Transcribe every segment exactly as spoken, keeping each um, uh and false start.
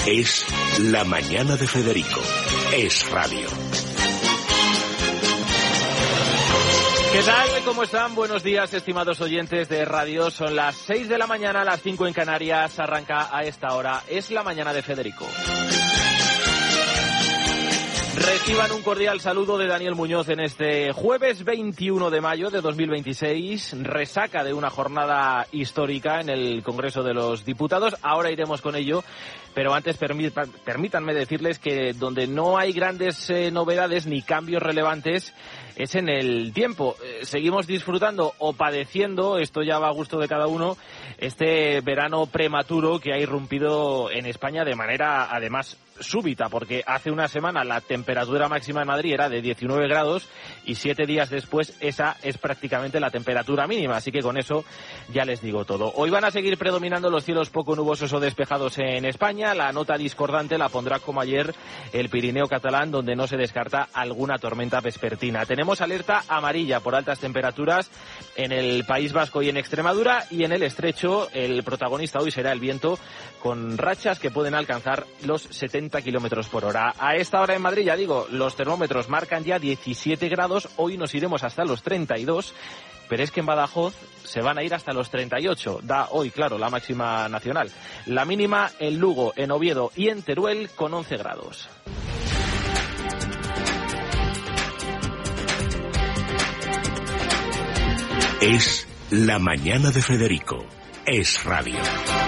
Es La Mañana de Federico. Es radio. ¿Qué tal? ¿Cómo están? Buenos días, estimados oyentes de radio. Son las seis de la mañana, las cinco en Canarias. Arranca a esta hora. Es La Mañana de Federico. Reciban un cordial saludo de Daniel Muñoz en este jueves veintiuno de mayo de dos mil veintiséis, resaca de una jornada histórica en el Congreso de los Diputados. Ahora iremos con ello, pero antes permítanme decirles que donde no hay grandes eh, novedades ni cambios relevantes es en el tiempo. Eh, seguimos disfrutando o padeciendo, esto ya va a gusto de cada uno, este verano prematuro que ha irrumpido en España de manera además súbita, porque hace una semana la temperatura máxima en Madrid era de diecinueve grados y siete días después esa es prácticamente la temperatura mínima, así que con eso ya les digo todo. Hoy van a seguir predominando los cielos poco nubosos o despejados en España. La nota discordante la pondrá como ayer el Pirineo catalán, donde no se descarta alguna tormenta vespertina. Tenemos alerta amarilla por altas temperaturas en el País Vasco y en Extremadura, y en el Estrecho el protagonista hoy será el viento, con rachas que pueden alcanzar los setenta kilómetros por hora. A esta hora en Madrid, ya digo, los termómetros marcan ya diecisiete grados, hoy nos iremos hasta los treinta y dos, pero es que en Badajoz se van a ir hasta los treinta y ocho, da hoy, claro, la máxima nacional. La mínima en Lugo, en Oviedo y en Teruel con once grados. Es La Mañana de Federico. Es radio.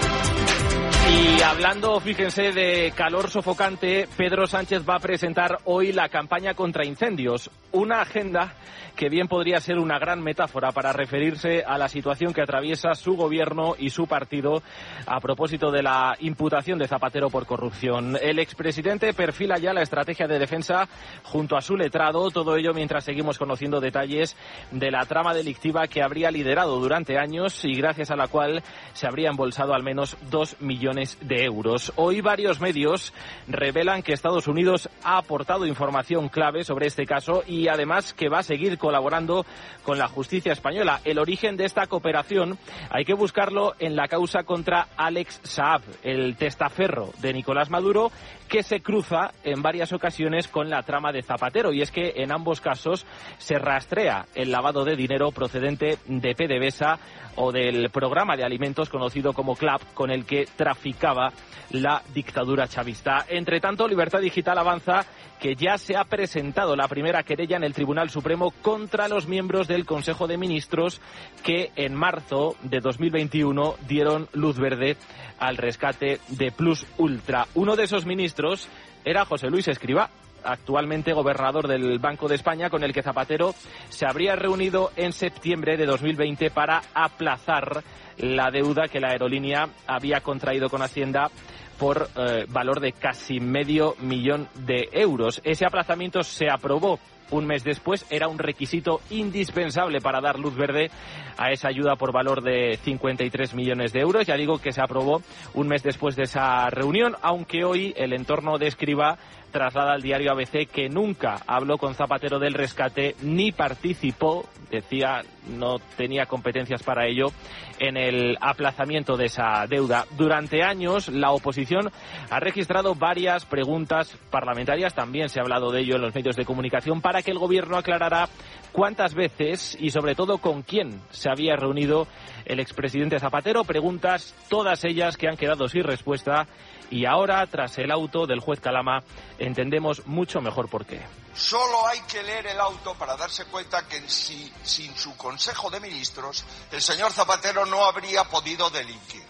Y hablando, fíjense, de calor sofocante, Pedro Sánchez va a presentar hoy la campaña contra incendios, una agenda que bien podría ser una gran metáfora para referirse a la situación que atraviesa su gobierno y su partido a propósito de la imputación de Zapatero por corrupción. El expresidente perfila ya la estrategia de defensa junto a su letrado, todo ello mientras seguimos conociendo detalles de la trama delictiva que habría liderado durante años y gracias a la cual se habría embolsado al menos dos millones de euros. Hoy varios medios revelan que Estados Unidos ha aportado información clave sobre este caso y además que va a seguir colaborando con la justicia española. El origen de esta cooperación hay que buscarlo en la causa contra Alex Saab, el testaferro de Nicolás Maduro, que se cruza en varias ocasiones con la trama de Zapatero, y es que en ambos casos se rastrea el lavado de dinero procedente de PDVSA o del programa de alimentos conocido como CLAP, con el que traficaba la dictadura chavista. Entre tanto, Libertad Digital avanza que ya se ha presentado la primera querella en el Tribunal Supremo contra los miembros del Consejo de Ministros que en marzo de dos mil veintiuno dieron luz verde al rescate de Plus Ultra. Uno de esos ministros era José Luis Escrivá, actualmente gobernador del Banco de España, con el que Zapatero se habría reunido en septiembre de dos mil veinte para aplazar la deuda que la aerolínea había contraído con Hacienda por eh, valor de casi medio millón de euros. Ese aplazamiento se aprobó un mes después, era un requisito indispensable para dar luz verde a esa ayuda por valor de cincuenta y tres millones de euros. Ya digo que se aprobó un mes después de esa reunión, aunque hoy el entorno de Escrivá traslada al diario A B C que nunca habló con Zapatero del rescate ni participó, decía, no tenía competencias para ello, en el aplazamiento de esa deuda. Durante años la oposición ha registrado varias preguntas parlamentarias, también se ha hablado de ello en los medios de comunicación, para que el gobierno aclarara cuántas veces y sobre todo con quién se había reunido el expresidente Zapatero, preguntas todas ellas que han quedado sin respuesta. Y ahora, tras el auto del juez Calama, entendemos mucho mejor por qué. Solo hay que leer el auto para darse cuenta que si, sin su Consejo de Ministros, el señor Zapatero no habría podido delinquir.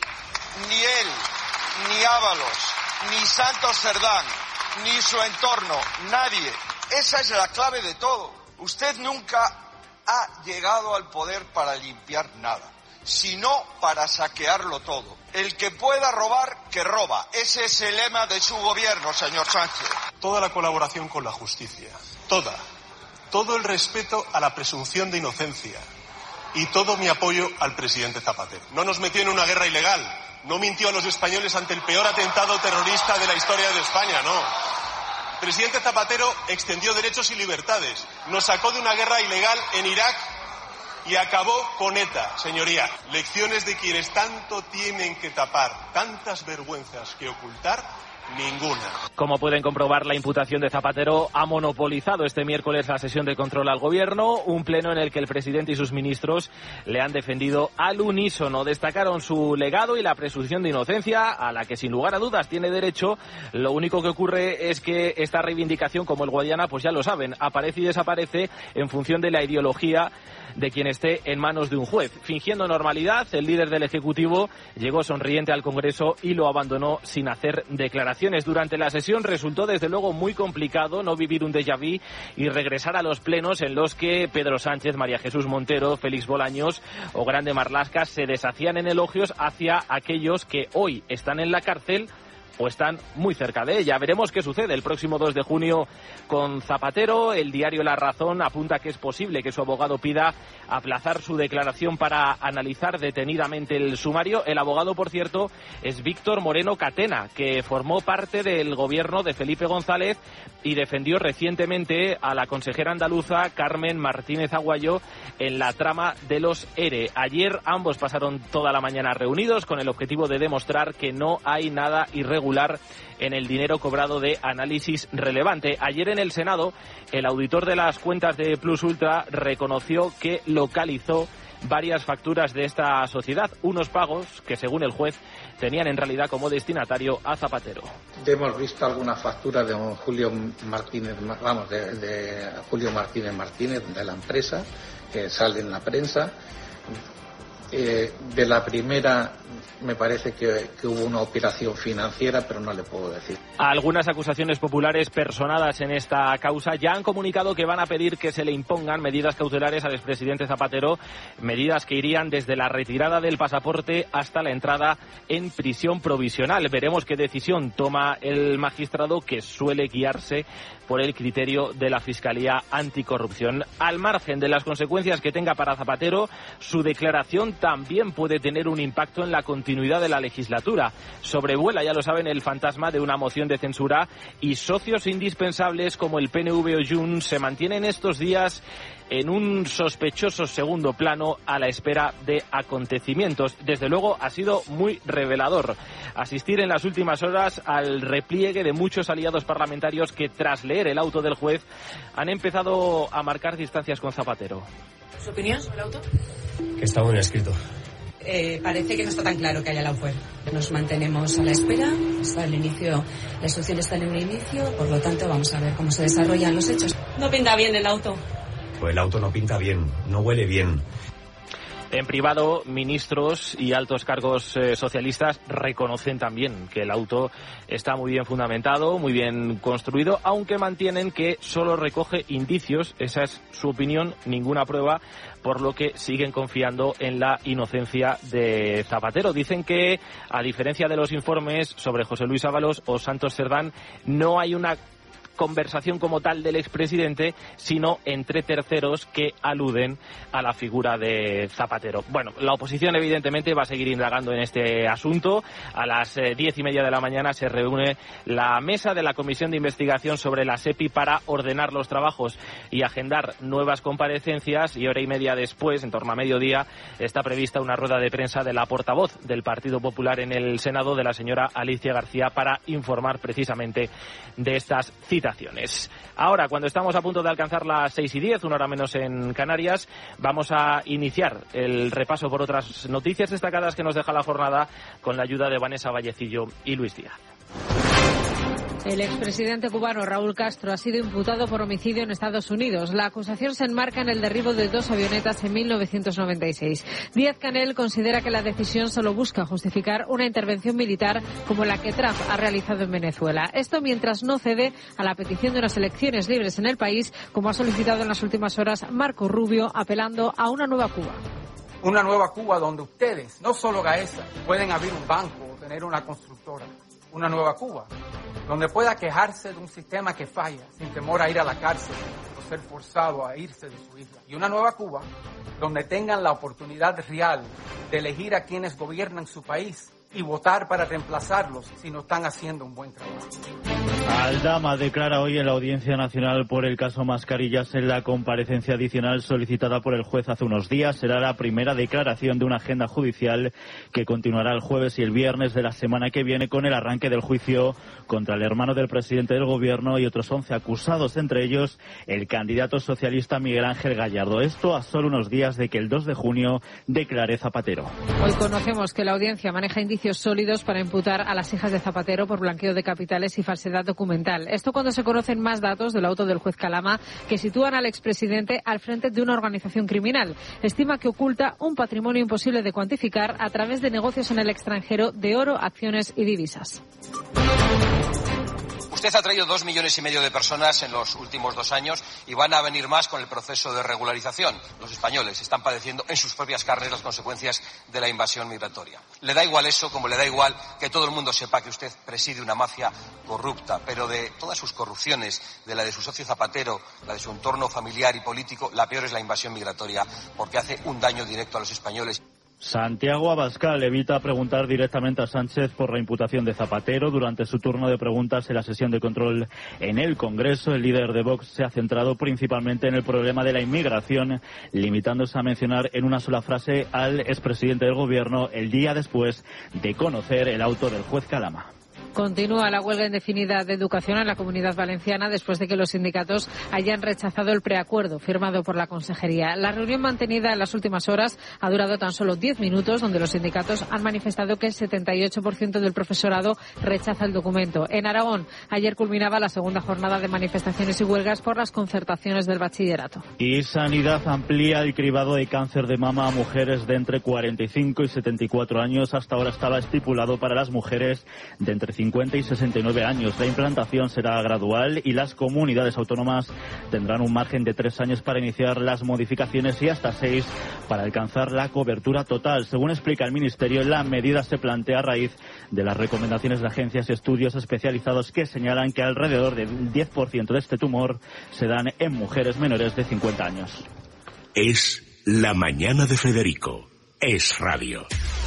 Ni él, ni Ábalos, ni Santos Cerdán, ni su entorno, nadie. Esa es la clave de todo. Usted nunca ha llegado al poder para limpiar nada, sino para saquearlo todo. El que pueda robar, que roba. Ese es el lema de su gobierno, señor Sánchez. Toda la colaboración con la justicia, toda, todo el respeto a la presunción de inocencia y todo mi apoyo al presidente Zapatero. No nos metió en una guerra ilegal, no mintió a los españoles ante el peor atentado terrorista de la historia de España, no. El presidente Zapatero extendió derechos y libertades, nos sacó de una guerra ilegal en Irak Y acabó con ETA, señoría. Lecciones de quienes tanto tienen que tapar, tantas vergüenzas que ocultar, ninguna. Como pueden comprobar, la imputación de Zapatero ha monopolizado este miércoles la sesión de control al gobierno, un pleno en el que el presidente y sus ministros le han defendido al unísono. Destacaron su legado y la presunción de inocencia, a la que sin lugar a dudas tiene derecho. Lo único que ocurre es que esta reivindicación, como el Guadiana, pues ya lo saben, aparece y desaparece en función de la ideología de quien esté en manos de un juez. Fingiendo normalidad, el líder del Ejecutivo llegó sonriente al Congreso y lo abandonó sin hacer declaraciones. Durante la sesión resultó desde luego muy complicado no vivir un déjà vu y regresar a los plenos en los que Pedro Sánchez, María Jesús Montero, Félix Bolaños o Grande Marlaska se deshacían en elogios hacia aquellos que hoy están en la cárcel o están muy cerca de ella. Veremos qué sucede el próximo dos de junio con Zapatero. El diario La Razón apunta que es posible que su abogado pida aplazar su declaración para analizar detenidamente el sumario. El abogado, por cierto, es Víctor Moreno Catena, que formó parte del gobierno de Felipe González y defendió recientemente a la consejera andaluza Carmen Martínez Aguayo en la trama de los ERE. Ayer ambos pasaron toda la mañana reunidos con el objetivo de demostrar que no hay nada irregular en el dinero cobrado de análisis relevante. Ayer en el Senado, el auditor de las cuentas de Plus Ultra reconoció que localizó varias facturas de esta sociedad, unos pagos que, según el juez, tenían en realidad como destinatario a Zapatero. Hemos visto algunas facturas de don Julio Martínez, vamos, de, de Julio Martínez Martínez, de la empresa, que sale en la prensa. Eh, de la primera me parece que, que hubo una operación financiera, pero no le puedo decir. Algunas acusaciones populares personadas en esta causa ya han comunicado que van a pedir que se le impongan medidas cautelares al expresidente Zapatero, medidas que irían desde la retirada del pasaporte hasta la entrada en prisión provisional. Veremos qué decisión toma el magistrado, que suele guiarse por el criterio de la Fiscalía Anticorrupción. Al margen de las consecuencias que tenga para Zapatero, su declaración también puede tener un impacto en la continuidad de la legislatura. Sobrevuela, ya lo saben, el fantasma de una moción de censura y socios indispensables como el P N V o Junts se mantienen estos días en un sospechoso segundo plano a la espera de acontecimientos. Desde luego ha sido muy revelador asistir en las últimas horas al repliegue de muchos aliados parlamentarios que, tras leer el auto del juez, han empezado a marcar distancias con Zapatero. ¿Su opinión sobre el auto? Que está muy escrito. Eh, parece que no está tan claro que haya la fuera. Nos mantenemos a la espera. Está el inicio, la instrucción está en el inicio, por lo tanto vamos a ver cómo se desarrollan los hechos. No pinta bien el auto. Pues el auto no pinta bien, no huele bien. En privado, ministros y altos cargos eh, socialistas reconocen también que el auto está muy bien fundamentado, muy bien construido, aunque mantienen que solo recoge indicios, esa es su opinión, ninguna prueba, por lo que siguen confiando en la inocencia de Zapatero. Dicen que, a diferencia de los informes sobre José Luis Ábalos o Santos Cerdán, no hay una conversación como tal del expresidente, sino entre terceros que aluden a la figura de Zapatero. Bueno, la oposición evidentemente va a seguir indagando en este asunto. A las eh, diez y media de la mañana se reúne la mesa de la Comisión de Investigación sobre la SEPI para ordenar los trabajos y agendar nuevas comparecencias, y hora y media después, en torno a mediodía, está prevista una rueda de prensa de la portavoz del Partido Popular en el Senado, de la señora Alicia García, para informar precisamente de estas citas. Ahora, cuando estamos a punto de alcanzar las seis y diez, una hora menos en Canarias, vamos a iniciar el repaso por otras noticias destacadas que nos deja la jornada con la ayuda de Vanessa Vallecillo y Luis Díaz. El expresidente cubano Raúl Castro ha sido imputado por homicidio en Estados Unidos. La acusación se enmarca en el derribo de dos avionetas en mil novecientos noventa y seis. Díaz-Canel considera que la decisión solo busca justificar una intervención militar como la que Trump ha realizado en Venezuela. Esto mientras no cede a la petición de unas elecciones libres en el país, como ha solicitado en las últimas horas Marco Rubio, apelando a una nueva Cuba. Una nueva Cuba donde ustedes, no solo Gaesa, pueden abrir un banco o tener una constructora. Una nueva Cuba donde pueda quejarse de un sistema que falla sin temor a ir a la cárcel o ser forzado a irse de su isla. Y una nueva Cuba donde tengan la oportunidad real de elegir a quienes gobiernan su país y votar para reemplazarlos si no están haciendo un buen trabajo. Aldama declara hoy en la Audiencia Nacional por el caso Mascarillas en la comparecencia adicional solicitada por el juez hace unos días. Será la primera declaración de una agenda judicial que continuará el jueves y el viernes de la semana que viene con el arranque del juicio contra el hermano del presidente del gobierno y otros once acusados, entre ellos el candidato socialista Miguel Ángel Gallardo. Esto a solo unos días de que el dos de junio declare Zapatero. Hoy conocemos que la audiencia maneja indicios sólidos para imputar a las hijas de Zapatero por blanqueo de capitales y falsedad documental. Esto cuando se conocen más datos del auto del juez Calama que sitúan al expresidente al frente de una organización criminal. Estima que oculta un patrimonio imposible de cuantificar a través de negocios en el extranjero de oro, acciones y divisas. Usted ha traído dos millones y medio de personas en los últimos dos años y van a venir más con el proceso de regularización. Los españoles están padeciendo en sus propias carnes las consecuencias de la invasión migratoria. Le da igual eso, como le da igual que todo el mundo sepa que usted preside una mafia corrupta, pero de todas sus corrupciones, de la de su socio Zapatero, la de su entorno familiar y político, la peor es la invasión migratoria, porque hace un daño directo a los españoles. Santiago Abascal evita preguntar directamente a Sánchez por la imputación de Zapatero. Durante su turno de preguntas en la sesión de control en el Congreso, el líder de Vox se ha centrado principalmente en el problema de la inmigración, limitándose a mencionar en una sola frase al expresidente del Gobierno el día después de conocer el auto del juez Calama. Continúa la huelga indefinida de educación en la Comunidad Valenciana después de que los sindicatos hayan rechazado el preacuerdo firmado por la Consejería. La reunión mantenida en las últimas horas ha durado tan solo diez minutos, donde los sindicatos han manifestado que el setenta y ocho por ciento del profesorado rechaza el documento. En Aragón, ayer culminaba la segunda jornada de manifestaciones y huelgas por las concertaciones del bachillerato. Y Sanidad amplía el cribado de cáncer de mama a mujeres de entre cuarenta y cinco y setenta y cuatro años. Hasta ahora estaba estipulado para las mujeres de entre cincuenta y sesenta y nueve años. La implantación será gradual y las comunidades autónomas tendrán un margen de tres años para iniciar las modificaciones y hasta seis para alcanzar la cobertura total. Según explica el Ministerio, la medida se plantea a raíz de las recomendaciones de agencias y estudios especializados que señalan que alrededor del diez por ciento de este tumor se dan en mujeres menores de cincuenta años. Es la mañana de Federico. Es radio.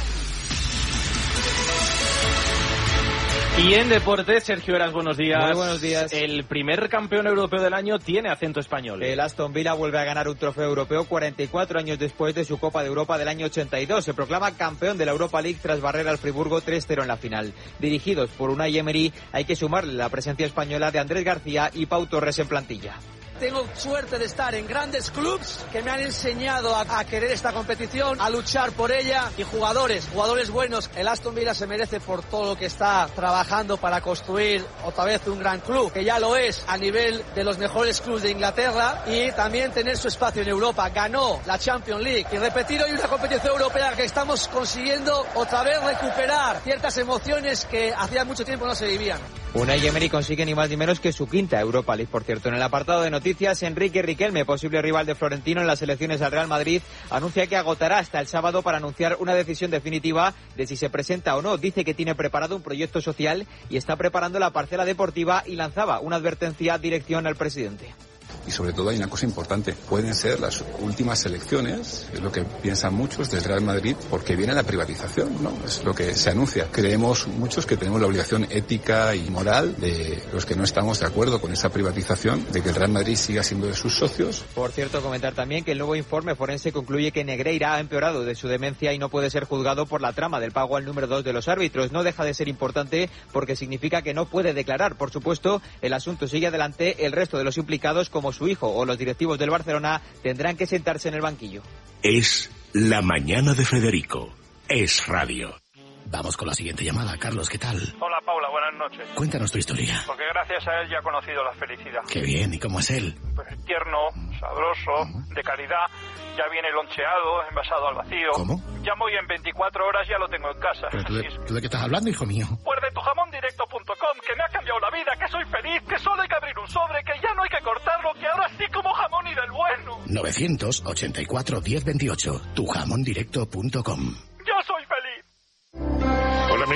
Y en deportes, Sergio Eras, buenos días. Muy buenos días. El primer campeón europeo del año tiene acento español. El Aston Villa vuelve a ganar un trofeo europeo cuarenta y cuatro años después de su Copa de Europa del año ochenta y dos. Se proclama campeón de la Europa League tras barrer al Friburgo tres cero en la final. Dirigidos por Unai Emery, hay que sumarle la presencia española de Andrés García y Pau Torres en plantilla. Tengo suerte de estar en grandes clubs que me han enseñado a, a querer esta competición, a luchar por ella, y jugadores, jugadores buenos. El Aston Villa se merece por todo lo que está trabajando para construir otra vez un gran club, que ya lo es a nivel de los mejores clubes de Inglaterra, y también tener su espacio en Europa. Ganó la Champions League y repetir hoy una competición europea que estamos consiguiendo otra vez recuperar ciertas emociones que hacía mucho tiempo no se vivían. Unai Emery consigue ni más ni menos que su quinta Europa League, por cierto. En el apartado de noticias, Enrique Riquelme, posible rival de Florentino en las elecciones al Real Madrid, anuncia que agotará hasta el sábado para anunciar una decisión definitiva de si se presenta o no. Dice que tiene preparado un proyecto social y está preparando la parcela deportiva, y lanzaba una advertencia dirección al presidente. Y sobre todo hay una cosa importante, pueden ser las últimas elecciones, es lo que piensan muchos del Real Madrid, porque viene la privatización, ¿no? Es lo que se anuncia. Creemos muchos que tenemos la obligación ética y moral de los que no estamos de acuerdo con esa privatización, de que el Real Madrid siga siendo de sus socios. Por cierto, comentar también que el nuevo informe forense concluye que Negreira ha empeorado de su demencia y no puede ser juzgado por la trama del pago al número dos de los árbitros. No deja de ser importante porque significa que no puede declarar. Por supuesto, el asunto sigue adelante. El resto de los implicados, como su hijo o los directivos del Barcelona, tendrán que sentarse en el banquillo. Es la mañana de Federico. Es radio. Vamos con la siguiente llamada. Carlos, ¿qué tal? Hola, Paula, buenas noches. Cuéntanos tu historia. Porque gracias a él ya he conocido la felicidad. Qué bien, ¿y cómo es él? Pues tierno, sabroso, uh-huh. de calidad. Ya viene loncheado, envasado al vacío. ¿Cómo? Llamo y en veinticuatro horas ya lo tengo en casa. ¿Pero tú de, tú de qué estás hablando, hijo mío? Pues de tu jamón directo punto com, que me ha cambiado la vida, que soy feliz, que solo hay que abrir un sobre, que ya no hay que cortarlo, que ahora sí como jamón y del bueno. novecientos ochenta y cuatro diez veintiocho, tu jamón directo punto com. Yo soy feliz. Hola amigos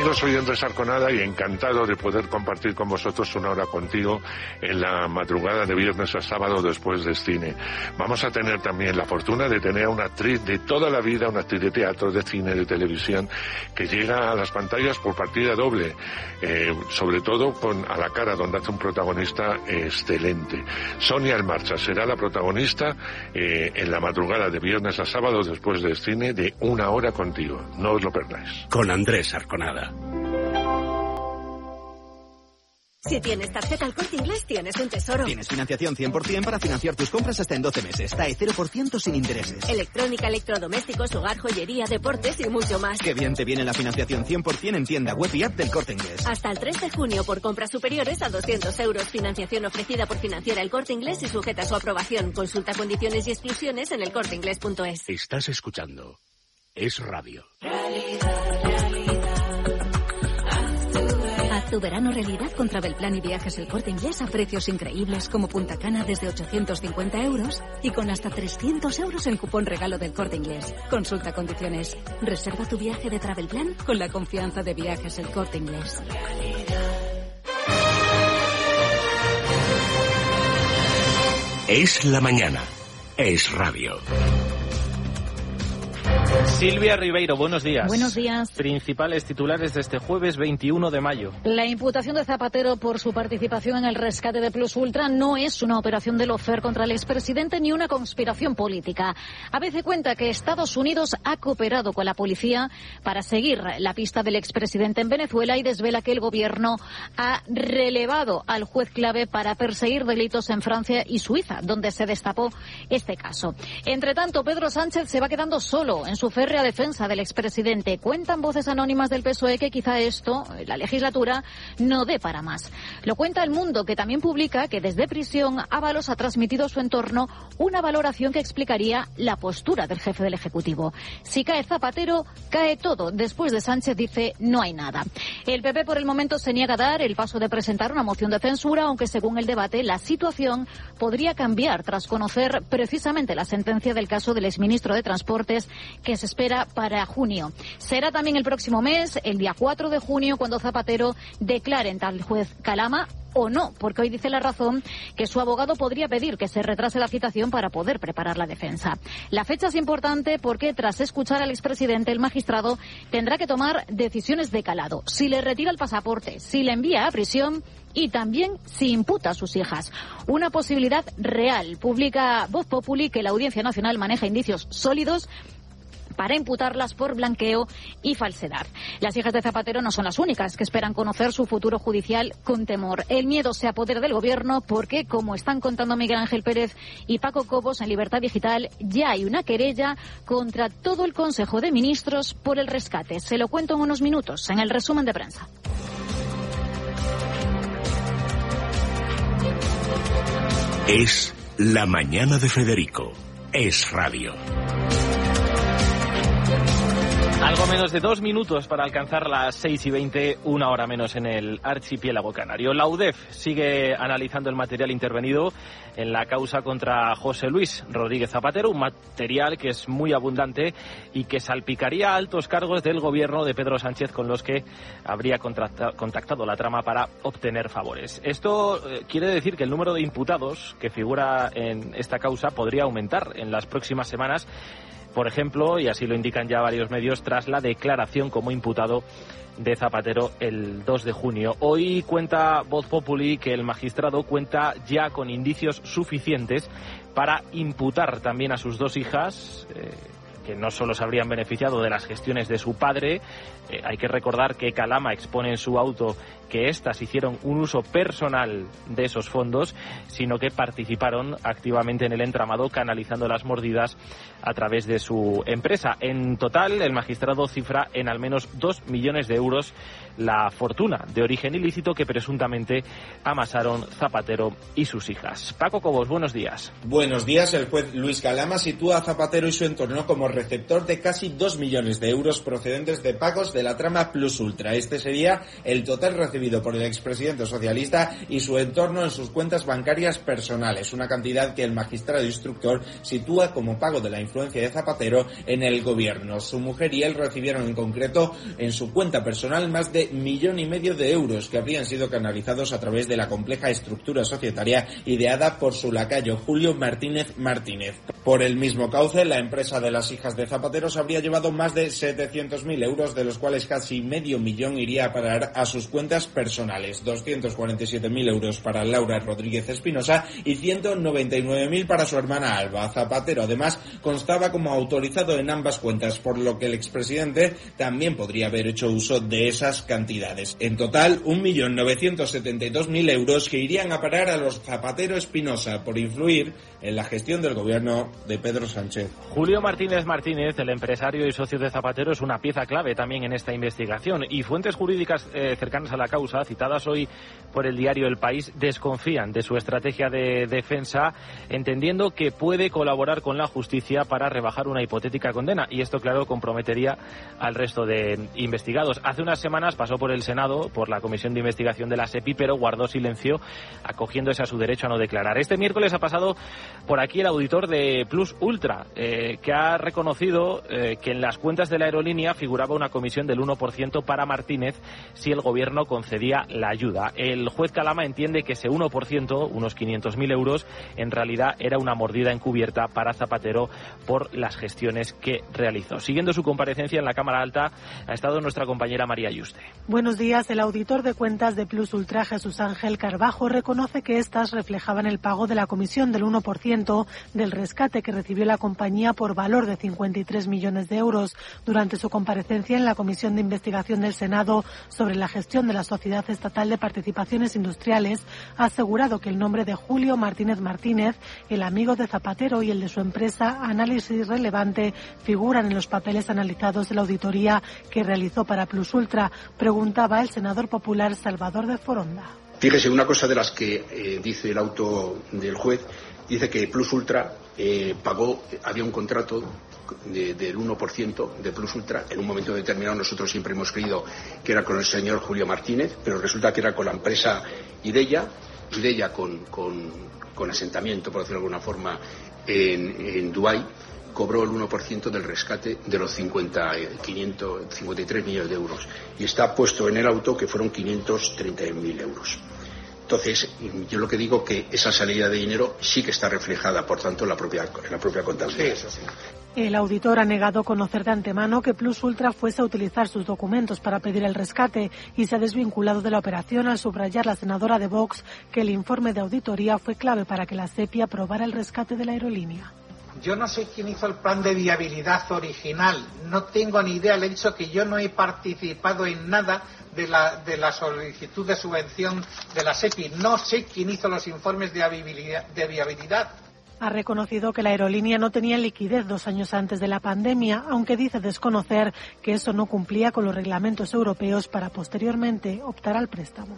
Queridos oyentes Arconada, y encantado de poder compartir con vosotros una hora contigo en la madrugada de viernes a sábado después del cine. Vamos a tener también la fortuna de tener a una actriz de toda la vida, una actriz de teatro, de cine, de televisión, que llega a las pantallas por partida doble, eh, sobre todo con A la cara, donde hace un protagonista excelente. Sonia El Marcha será la protagonista eh, en la madrugada de viernes a sábado después del cine de Una hora contigo. No os lo perdáis. Con Andrés Arconada. Si tienes tarjeta El Corte Inglés, tienes un tesoro. Tienes financiación cien por ciento para financiar tus compras hasta en doce meses. T A E cero por ciento sin intereses. Electrónica, electrodomésticos, hogar, joyería, deportes y mucho más. Qué bien te viene la financiación cien por ciento en tienda web y app del Corte Inglés. Hasta el tres de junio por compras superiores a doscientos euros. Financiación ofrecida por Financiera El Corte Inglés y sujeta a su aprobación. Consulta condiciones y exclusiones en elcorteinglés punto es. Estás escuchando Es Radio. Realidad, realidad. Haz tu verano realidad con Travelplan y Viajes El Corte Inglés a precios increíbles como Punta Cana desde ochocientos cincuenta euros y con hasta trescientos euros en cupón regalo del Corte Inglés. Consulta condiciones. Reserva tu viaje de Travelplan con la confianza de Viajes El Corte Inglés. Es la mañana. Es Radio. Silvia Ribeiro, buenos días. Buenos días. Principales titulares de este jueves veintiuno de mayo. La imputación de Zapatero por su participación en el rescate de Plus Ultra no es una operación del Lofer contra el expresidente ni una conspiración política. A B C cuenta que Estados Unidos ha cooperado con la policía para seguir la pista del expresidente en Venezuela y desvela que el gobierno ha relevado al juez clave para perseguir delitos en Francia y Suiza, donde se destapó este caso. Entre tanto, Pedro Sánchez se va quedando solo en su férrea defensa del expresidente. Cuentan voces anónimas del P S O E que quizá esto, la legislatura, no dé para más. Lo cuenta El Mundo, que también publica que desde prisión Ábalos ha transmitido a su entorno una valoración que explicaría la postura del jefe del Ejecutivo. Si cae Zapatero, cae todo. Después de Sánchez dice no hay nada. El P P por el momento se niega a dar el paso de presentar una moción de censura, aunque según el debate la situación podría cambiar tras conocer precisamente la sentencia del caso del exministro de Transportes que se espera para junio. Será también el próximo mes, el día cuatro de junio, cuando Zapatero declare en tal juez Calama o no, porque hoy dice La Razón que su abogado podría pedir que se retrase la citación para poder preparar la defensa. La fecha es importante porque tras escuchar al expresidente, el magistrado tendrá que tomar decisiones de calado. Si le retira el pasaporte, si le envía a prisión y también si imputa a sus hijas. Una posibilidad real. Publica Voz Populi que la Audiencia Nacional maneja indicios sólidos para imputarlas por blanqueo y falsedad. Las hijas de Zapatero no son las únicas que esperan conocer su futuro judicial con temor. El miedo se apodera del gobierno porque, como están contando Miguel Ángel Pérez y Paco Cobos en Libertad Digital, ya hay una querella contra todo el Consejo de Ministros por el rescate. Se lo cuento en unos minutos en el resumen de prensa. Es la mañana de Federico. Es Radio. Algo menos de dos minutos para alcanzar las seis y veinte, una hora menos en el archipiélago canario. La U D E F sigue analizando el material intervenido en la causa contra José Luis Rodríguez Zapatero, un material que es muy abundante y que salpicaría a altos cargos del gobierno de Pedro Sánchez con los que habría contactado la trama para obtener favores. Esto eh, quiere decir que el número de imputados que figura en esta causa podría aumentar en las próximas semanas. Por ejemplo, y así lo indican ya varios medios, tras la declaración como imputado de Zapatero el dos de junio. Hoy cuenta Voz Populi que el magistrado cuenta ya con indicios suficientes para imputar también a sus dos hijas, eh, que no solo se habrían beneficiado de las gestiones de su padre. Eh, hay que recordar que Calama expone en su auto que éstas hicieron un uso personal de esos fondos, sino que participaron activamente en el entramado, canalizando las mordidas a través de su empresa. En total, el magistrado cifra en al menos dos millones de euros la fortuna de origen ilícito que presuntamente amasaron Zapatero y sus hijas. Paco Cobos, buenos días. Buenos días. El juez Luis Calama sitúa a Zapatero y su entorno como receptor de casi dos millones de euros procedentes de pagos de de la trama Plus Ultra. Este sería el total recibido por el expresidente socialista y su entorno en sus cuentas bancarias personales, una cantidad que el magistrado instructor sitúa como pago de la influencia de Zapatero en el gobierno. Su mujer y él recibieron en concreto en su cuenta personal más de millón y medio de euros que habrían sido canalizados a través de la compleja estructura societaria ideada por su lacayo Julio Martínez Martínez. Por el mismo cauce, la empresa de las hijas de Zapatero se habría llevado más de setecientos mil euros, de los cuales casi medio millón iría a parar a sus cuentas personales, doscientos cuarenta y siete mil euros para Laura Rodríguez Espinosa y ciento noventa y nueve mil para su hermana Alba. Zapatero además constaba como autorizado en ambas cuentas, por lo que el expresidente también podría haber hecho uso de esas cantidades. En total, un millón novecientos setenta y dos mil euros que irían a parar a los Zapatero Espinosa por influir en la gestión del gobierno de Pedro Sánchez. Julio Martínez Martínez, el empresario y socio de Zapatero, es una pieza clave también en esta investigación, y fuentes jurídicas eh, cercanas a la causa, citadas hoy por el diario El País, desconfían de su estrategia de defensa, entendiendo que puede colaborar con la justicia para rebajar una hipotética condena, y esto, claro, comprometería al resto de investigados. Hace unas semanas pasó por el Senado, por la Comisión de Investigación de la SEPI, pero guardó silencio, acogiéndose a su derecho a no declarar. Este miércoles ha pasado por aquí el auditor de Plus Ultra, eh, que ha reconocido eh, que en las cuentas de la aerolínea figuraba una comisión del uno por ciento para Martínez si el gobierno concedía la ayuda. El juez Calama entiende que ese uno por ciento, unos quinientos mil euros, en realidad era una mordida encubierta para Zapatero por las gestiones que realizó. Siguiendo su comparecencia en la Cámara Alta ha estado nuestra compañera María Yuste. Buenos días. El auditor de cuentas de Plus Ultra, Jesús Ángel Carbajo, reconoce que estas reflejaban el pago de la comisión del uno por ciento del rescate que recibió la compañía por valor de cincuenta y tres millones de euros. Durante su comparecencia en la Comisión de Investigación del Senado sobre la gestión de la Sociedad Estatal de Participaciones Industriales, ha asegurado que el nombre de Julio Martínez Martínez, el amigo de Zapatero, y el de su empresa Análisis Relevante figuran en los papeles analizados de la auditoría que realizó para Plus Ultra, preguntaba el senador popular Salvador de Foronda. Fíjese, una cosa de las que eh, dice el auto del juez, dice que Plus Ultra eh, pagó, había un contrato de, del uno por ciento de Plus Ultra. En un momento determinado nosotros siempre hemos creído que era con el señor Julio Martínez, pero resulta que era con la empresa Ideya, Ideya con, con, con asentamiento, por decirlo de alguna forma, en, en Dubái, cobró el uno por ciento del rescate de los cincuenta, quinientos cincuenta y tres millones de euros. Y está puesto en el auto que fueron quinientos treinta mil euros. Entonces, yo lo que digo que esa salida de dinero sí que está reflejada, por tanto, en la propia, en la propia contabilidad. Sí, eso sí. El auditor ha negado conocer de antemano que Plus Ultra fuese a utilizar sus documentos para pedir el rescate y se ha desvinculado de la operación al subrayar la senadora de Vox que el informe de auditoría fue clave para que la SEPI aprobara el rescate de la aerolínea. Yo no sé quién hizo el plan de viabilidad original, no tengo ni idea, le he dicho que yo no he participado en nada de la, de la solicitud de subvención de la SEPI, no sé quién hizo los informes de viabilidad. De viabilidad. Ha reconocido que la aerolínea no tenía liquidez dos años antes de la pandemia, aunque dice desconocer que eso no cumplía con los reglamentos europeos para posteriormente optar al préstamo.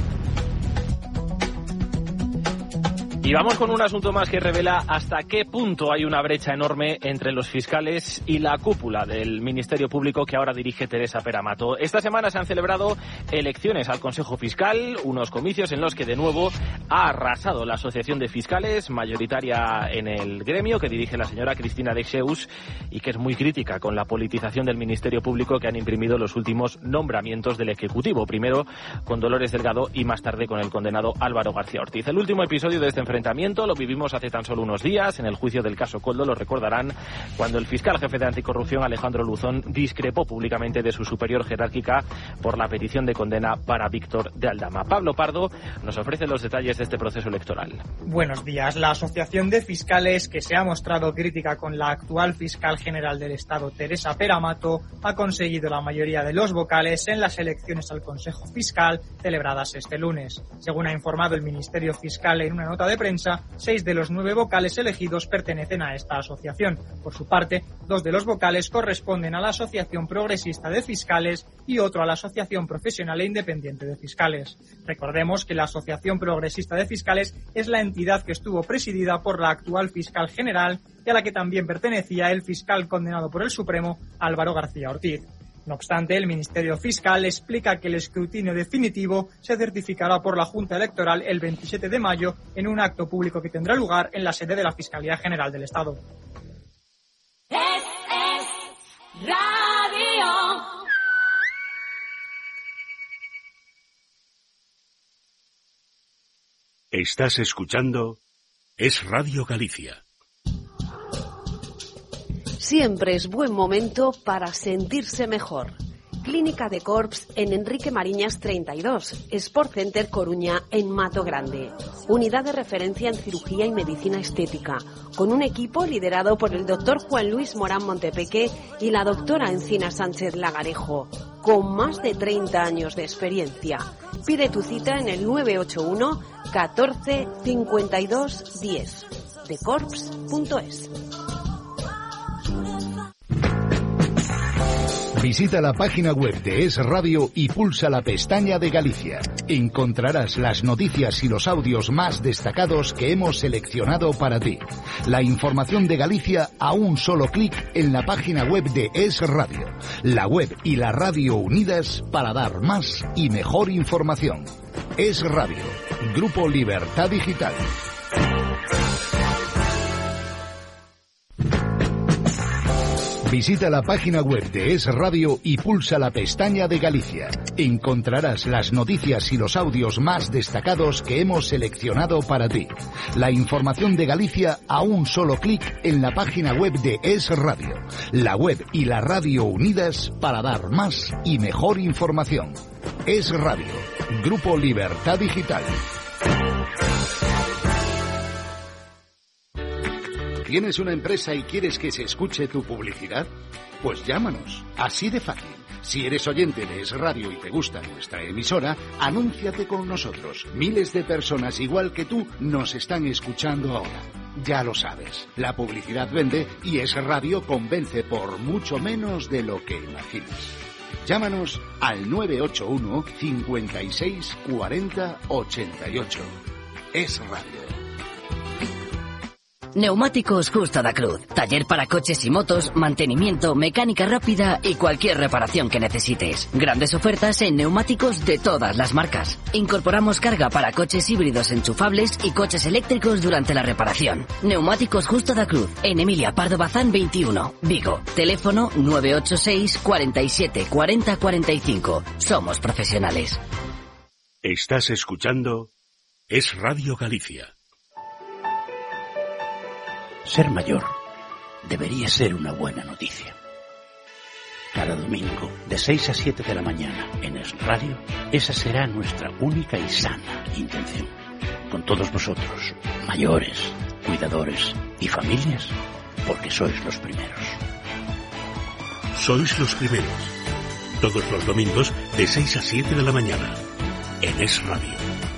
Y vamos con un asunto más que revela hasta qué punto hay una brecha enorme entre los fiscales y la cúpula del Ministerio Público que ahora dirige Teresa Peramato. Esta semana se han celebrado elecciones al Consejo Fiscal, unos comicios en los que de nuevo ha arrasado la Asociación de Fiscales, mayoritaria en el gremio, que dirige la señora Cristina Dexeus y que es muy crítica con la politización del Ministerio Público que han imprimido los últimos nombramientos del Ejecutivo, primero con Dolores Delgado y más tarde con el condenado Álvaro García Ortiz. El último episodio de este enfrentamiento lo vivimos hace tan solo unos días en el juicio del caso Koldo, lo recordarán, cuando el fiscal jefe de anticorrupción Alejandro Luzón discrepó públicamente de su superior jerárquica por la petición de condena para Víctor de Aldama. Pablo Pardo nos ofrece los detalles de este proceso electoral. Buenos días. La Asociación de Fiscales, que se ha mostrado crítica con la actual fiscal general del Estado, Teresa Peramato, ha conseguido la mayoría de los vocales en las elecciones al Consejo Fiscal celebradas este lunes. Según ha informado el Ministerio Fiscal en una nota de prensa, seis de los nueve vocales elegidos pertenecen a esta asociación. Por su parte, dos de los vocales corresponden a la Asociación Progresista de Fiscales y otro a la Asociación Profesional e Independiente de Fiscales. Recordemos que la Asociación Progresista de Fiscales es la entidad que estuvo presidida por la actual fiscal general y a la que también pertenecía el fiscal condenado por el Supremo, Álvaro García Ortiz. No obstante, el Ministerio Fiscal explica que el escrutinio definitivo se certificará por la Junta Electoral el veintisiete de mayo en un acto público que tendrá lugar en la sede de la Fiscalía General del Estado. Es, es radio. Estás escuchando Es Radio Galicia. Siempre es buen momento para sentirse mejor. Clínica de Corps en Enrique Mariñas treinta y dos, Sport Center Coruña en Mato Grande. Unidad de referencia en cirugía y medicina estética, con un equipo liderado por el doctor Juan Luis Morán Montepeque y la doctora Encina Sánchez Lagarejo, con más de treinta años de experiencia. Pide tu cita en el nueve ocho uno catorce cincuenta y dos diez, de corps punto es. Visita la página web de Es Radio y pulsa la pestaña de Galicia. Encontrarás las noticias y los audios más destacados que hemos seleccionado para ti. La información de Galicia a un solo clic en la página web de Es Radio. La web y la radio unidas para dar más y mejor información. Es Radio, Grupo Libertad Digital. Visita la página web de Es Radio y pulsa la pestaña de Galicia. Encontrarás las noticias y los audios más destacados que hemos seleccionado para ti. La información de Galicia a un solo clic en la página web de Es Radio. La web y la radio unidas para dar más y mejor información. Es Radio, Grupo Libertad Digital. ¿Tienes una empresa y quieres que se escuche tu publicidad? Pues llámanos, así de fácil. Si eres oyente de Es Radio y te gusta nuestra emisora, anúnciate con nosotros. Miles de personas igual que tú nos están escuchando ahora. Ya lo sabes, la publicidad vende y Es Radio convence por mucho menos de lo que imaginas. Llámanos al nueve ocho uno cincuenta y seis cuarenta ochenta y ocho. Es Radio. Neumáticos Justo da Cruz. Taller para coches y motos, mantenimiento, mecánica rápida y cualquier reparación que necesites. Grandes ofertas en neumáticos de todas las marcas. Incorporamos carga para coches híbridos enchufables y coches eléctricos durante la reparación. Neumáticos Justo da Cruz. En Emilia Pardo Bazán veintiuno, Vigo. Teléfono nueve ocho seis cuarenta y siete cuarenta cuarenta y cinco. Somos profesionales. Estás escuchando Es Radio Galicia. Ser mayor debería ser una buena noticia. Cada domingo, de seis a siete de la mañana, en Es Radio, esa será nuestra única y sana intención. Con todos vosotros, mayores, cuidadores y familias, porque sois los primeros. Sois los primeros. Todos los domingos, de seis a siete de la mañana, en Es Radio.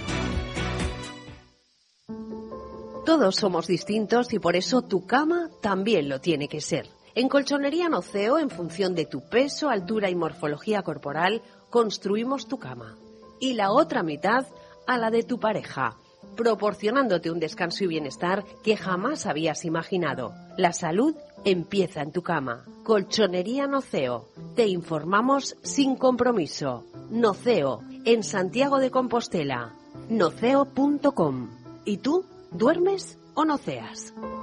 Todos somos distintos y por eso tu cama también lo tiene que ser. En Colchonería Noceo, en función de tu peso, altura y morfología corporal, construimos tu cama. Y la otra mitad a la de tu pareja, proporcionándote un descanso y bienestar que jamás habías imaginado. La salud empieza en tu cama. Colchonería Noceo. Te informamos sin compromiso. Noceo, en Santiago de Compostela. noceo punto com. ¿Y tú? ¿Duermes o noceas?